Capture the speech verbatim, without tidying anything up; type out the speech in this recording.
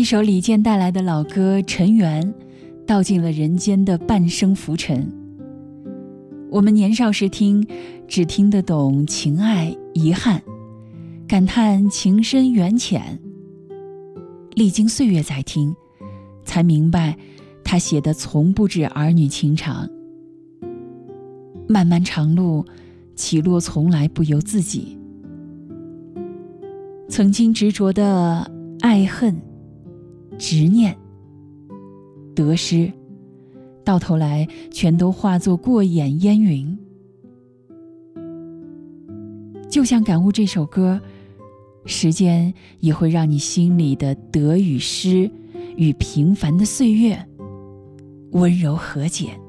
一首李健带来的老歌《尘缘》，道尽了人间的半生浮沉。我们年少时听，只听得懂情爱遗憾，感叹情深缘浅。历经岁月再听，才明白他写的从不止儿女情长。漫漫长路，起落从来不由自己。曾经执着的爱恨、执念、得失，到头来全都化作过眼烟云。就像感悟这首歌，时间也会让你心里的得与失与平凡的岁月温柔和解。